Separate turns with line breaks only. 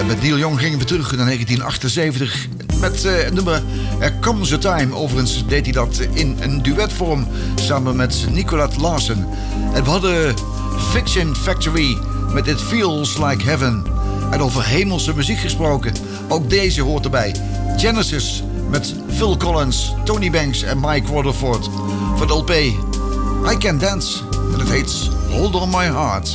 Met Neil Young gingen we terug naar 1978 met het nummer There Comes a Time. Overigens deed hij dat in een duetvorm samen met Nicolette Larsen. En we hadden Fiction Factory met It Feels Like Heaven. En over hemelse muziek gesproken, ook deze hoort erbij. Genesis met Phil Collins, Tony Banks en Mike Waterford. Van de LP I Can Dance. En het heet Hold On My Heart.